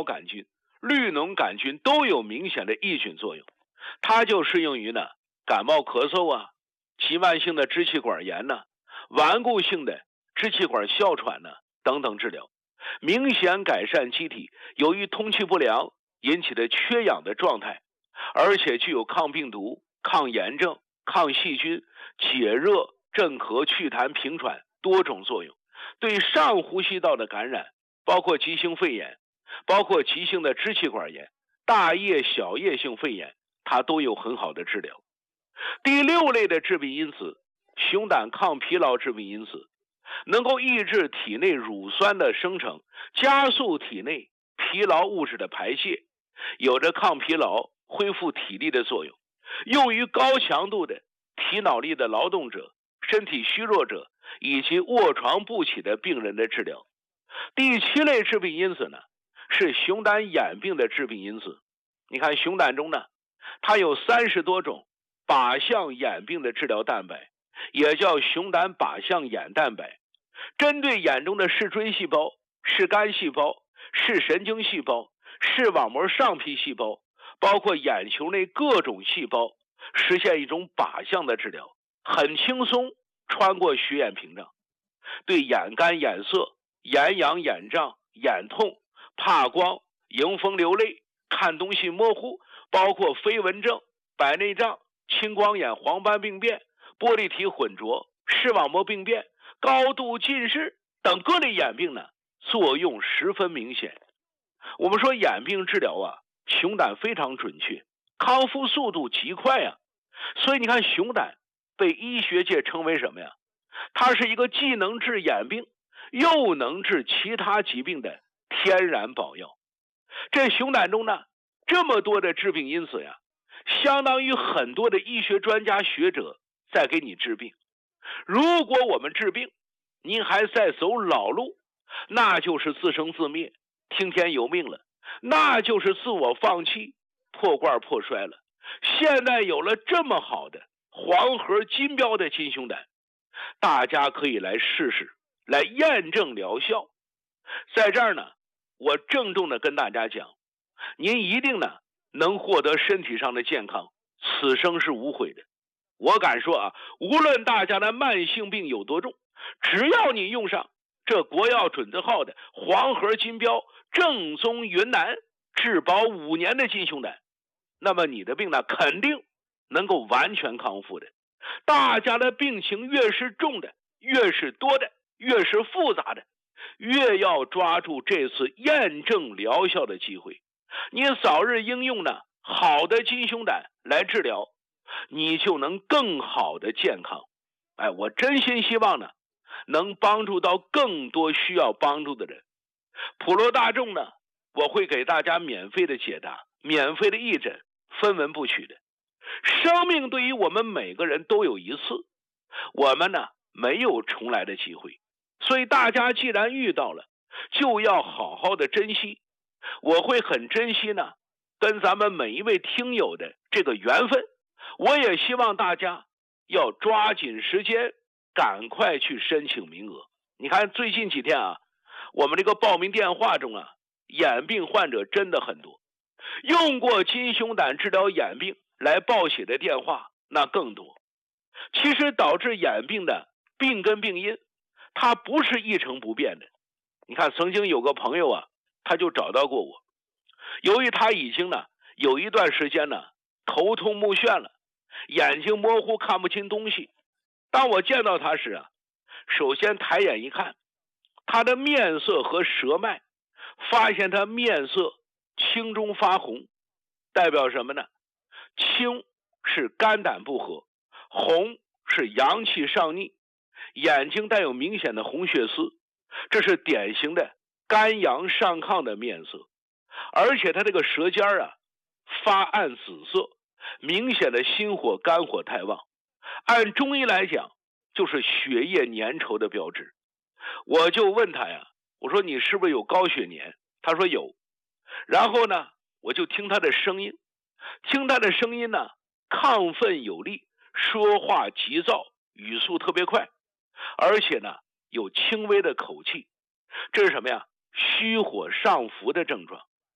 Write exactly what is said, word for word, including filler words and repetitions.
杆菌、绿脓杆菌都有明显的抑菌作用，它就适用于呢感冒咳嗽啊、急慢性的支气管炎呢、顽固性的支气管哮喘呢等等治疗，明显改善机体由于通气不良引起的缺氧的状态，而且具有抗病毒、抗炎症、抗细菌、解热、镇咳、祛痰、平喘多种作用。对上呼吸道的感染，包括急性肺炎，包括急性的支气管炎、大叶小叶性肺炎，它都有很好的治疗。第六类的致病因子，熊胆抗疲劳致病因子，能够抑制体内乳酸的生成，加速体内疲劳物质的排泄，有着抗疲劳、恢复体力的作用，用于高强度的体脑力的劳动者、身体虚弱者以及卧床不起的病人的治疗。第七类致病因子呢，是熊胆眼病的致病因子。你看熊胆中呢，它有三十多种靶向眼病的治疗蛋白，也叫熊胆靶向眼蛋白，针对眼中的视锥细胞、视杆细胞、视神经细胞、视网膜上皮细胞，包括眼球内各种细胞，实现一种靶向的治疗，很轻松穿过血眼屏障，对眼干、眼涩、眼痒、眼胀、眼痛、怕光、迎风流泪、看东西模糊，包括飞蚊症、白内障、青光眼、黄斑病变、玻璃体混浊、视网膜病变、高度近视等各类眼病呢，作用十分明显。我们说眼病治疗啊，熊胆非常准确，康复速度极快啊。所以你看熊胆被医学界称为什么呀？它是一个既能治眼病又能治其他疾病的天然宝药。这熊胆中呢，这么多的致病因子呀，相当于很多的医学专家学者在给你治病。如果我们治病，您还在走老路，那就是自生自灭，听天由命了，那就是自我放弃，破罐破摔了。现在有了这么好的黄河金标的金熊胆，大家可以来试试，来验证疗效。在这儿呢，我郑重的跟大家讲，您一定呢能获得身体上的健康，此生是无悔的。我敢说啊，无论大家的慢性病有多重，只要你用上这国药准字号的黄河金标正宗云南质保五年的金熊胆，那么你的病呢肯定能够完全康复的。大家的病情越是重的，越是多的，越是复杂的，越要抓住这次验证疗效的机会。你早日应用呢好的金熊胆来治疗，你就能更好的健康。哎，我真心希望呢能帮助到更多需要帮助的人。普罗大众呢，我会给大家免费的解答，免费的义诊，分文不取的。生命对于我们每个人都有一次，我们呢没有重来的机会，所以大家既然遇到了，就要好好的珍惜。我会很珍惜呢跟咱们每一位听友的这个缘分，我也希望大家要抓紧时间，赶快去申请名额。你看最近几天啊，我们这个报名电话中啊，眼病患者真的很多，用过金熊胆治疗眼病来报写的电话那更多。其实导致眼病的病根病因，它不是一成不变的。你看曾经有个朋友啊，他就找到过我，由于他已经呢有一段时间呢头痛目眩了，眼睛模糊看不清东西。当我见到他时啊，首先抬眼一看，他的面色和舌脉，发现他面色青中发红，代表什么呢？青是肝胆不和，红是阳气上逆，眼睛带有明显的红血丝，这是典型的肝阳上亢的面色。而且他这个舌尖啊发暗紫色，明显的心火肝火太旺，按中医来讲就是血液粘稠的标志。我就问他呀，我说你是不是有高血粘？他说有。然后呢我就听他的声音，听他的声音呢亢奋有力，说话急躁，语速特别快，而且呢有轻微的口气，这是什么呀？虚火上浮的症状。